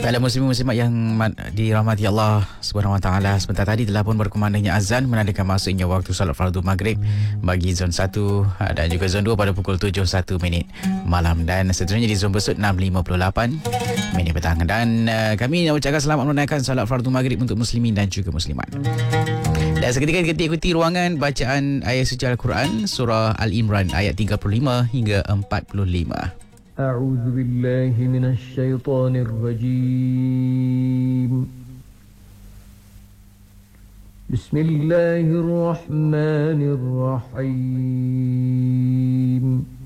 Baiklah muslimin-muslimat yang dirahmati Allah Subhanahu Wa Taala, sebentar tadi telah pun berkumandangnya azan menandakan masuknya waktu solat fardu maghrib bagi zon 1 dan juga zon 2 pada pukul 7.01 malam, dan seterusnya di zon besut 6.58 petang. Dan kami nak ucapkan selamat menunaikan solat fardu maghrib untuk muslimin dan juga muslimat. Dan seketika kita ikuti ruangan bacaan ayat suci Al-Quran surah Al-Imran ayat 35 hingga 45. أعوذ بالله من الشيطان الرجيم بسم الله الرحمن الرحيم